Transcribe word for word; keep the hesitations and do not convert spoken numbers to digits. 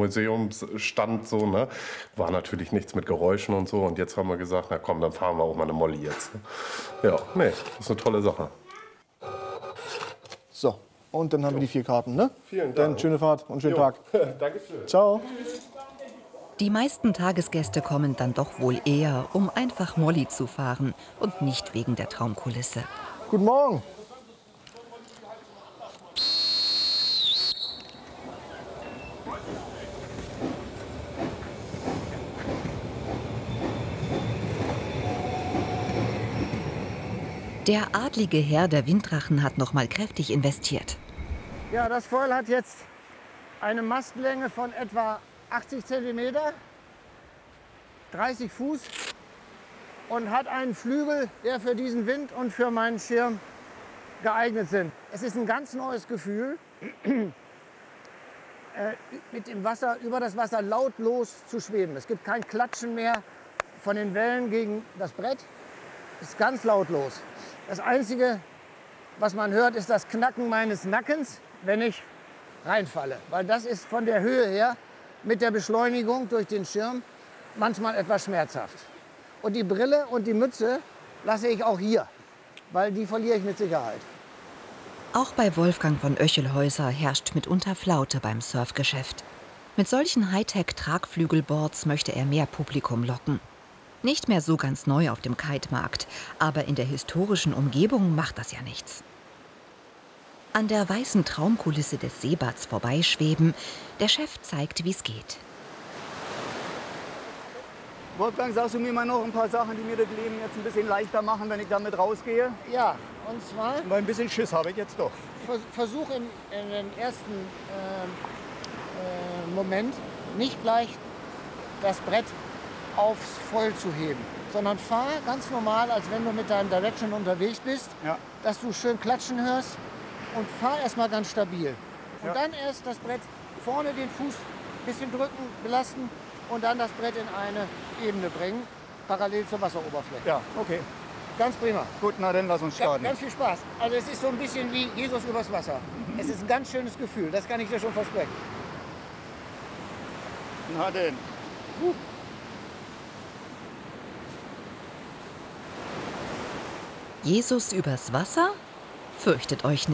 Museumsstand so, ne? War natürlich nichts mit Geräuschen und so. Und jetzt haben wir gesagt, na komm, dann fahren wir auch mal eine Molly jetzt. Ja, nee, das ist eine tolle Sache. So, und dann haben jo. wir die vier Karten, ne? Vielen Dank. Dann schöne Fahrt und schönen jo. Tag. Dankeschön. Ciao. Die meisten Tagesgäste kommen dann doch wohl eher, um einfach Molly zu fahren und nicht wegen der Traumkulisse. Guten Morgen. Der adlige Herr der Winddrachen hat noch mal kräftig investiert. Ja, das Foil hat jetzt eine Mastlänge von etwa achtzig Zentimeter, dreißig Fuß und hat einen Flügel, der für diesen Wind und für meinen Schirm geeignet sind. Es ist ein ganz neues Gefühl, äh, mit dem Wasser, über das Wasser lautlos zu schweben. Es gibt kein Klatschen mehr von den Wellen gegen das Brett. Es ist ganz lautlos. Das Einzige, was man hört, ist das Knacken meines Nackens, wenn ich reinfalle. Weil das ist von der Höhe her mit der Beschleunigung durch den Schirm manchmal etwas schmerzhaft. Und die Brille und die Mütze lasse ich auch hier, weil die verliere ich mit Sicherheit. Auch bei Wolfgang von Oechelhäuser herrscht mitunter Flaute beim Surfgeschäft. Mit solchen Hightech-Tragflügelboards möchte er mehr Publikum locken. Nicht mehr so ganz neu auf dem Kitemarkt, aber in der historischen Umgebung macht das ja nichts. An der weißen Traumkulisse des Seebads vorbeischweben, der Chef zeigt, wie es geht. Wolfgang, sagst du mir mal noch ein paar Sachen, die mir das Leben jetzt ein bisschen leichter machen, wenn ich damit rausgehe? Ja, und zwar... Weil ein bisschen Schiss habe ich jetzt doch. Versuch in, in den ersten äh, äh, Moment nicht gleich das Brett aufs Voll zu heben, sondern fahr ganz normal, als wenn du mit deinem Direction unterwegs bist, ja. dass du schön klatschen hörst und fahr erstmal ganz stabil. Und ja. dann erst das Brett vorne den Fuß ein bisschen drücken, belasten und dann das Brett in eine Ebene bringen, parallel zur Wasseroberfläche. Ja, okay. Ganz prima. Gut, na dann lass uns starten. Ganz, ganz viel Spaß. Also es ist so ein bisschen wie Jesus übers Wasser. Es ist ein ganz schönes Gefühl, das kann ich dir schon versprechen. Na denn. Uh. Jesus übers Wasser? Fürchtet euch nicht.